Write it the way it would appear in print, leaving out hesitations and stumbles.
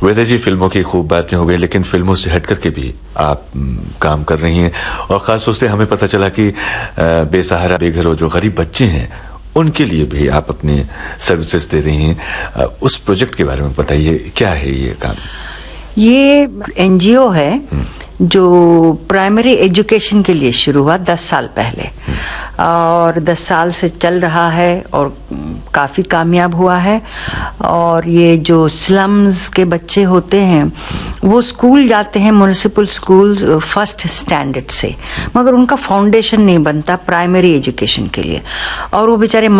वैसे जी फिल्मों की खूब बातें हो गई, लेकिन फिल्मों से हट करके भी आप काम कर रही हैं, और खास तौर से हमें पता चला कि बेसहारा बेघर जो गरीब बच्चे हैं उनके लिए भी आप अपनी सर्विसेज दे रही हैं। उस प्रोजेक्ट के बारे में बताइए, क्या है ये काम? ये एनजीओ है जो प्राइमरी एजुकेशन के लिए शुरू हुआ 10 साल पहले, और 10 साल से चल रहा है और काफ़ी कामयाब हुआ है। और ये जो स्लम्स के बच्चे होते हैं वो स्कूल जाते हैं, म्युनिसिपल स्कूल फर्स्ट स्टैंडर्ड से, मगर उनका फाउंडेशन नहीं बनता प्राइमरी एजुकेशन के लिए, और वो बेचारे